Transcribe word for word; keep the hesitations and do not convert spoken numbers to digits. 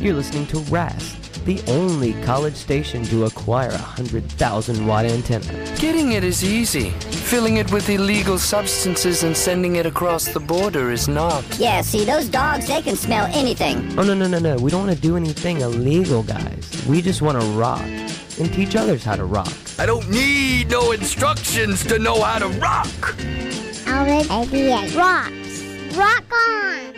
You're listening to R A S, the only college station to acquire a one hundred thousand watt antenna. Getting it is easy. Filling it with illegal substances and sending it across the border is not. Yeah, see, those dogs, they can smell anything. Oh, no, no, no, no. We don't want to do anything illegal, guys. We just want to rock and teach others how to rock. I don't need no instructions to know how to rock. Alvin eighty-eight rocks. Rock on!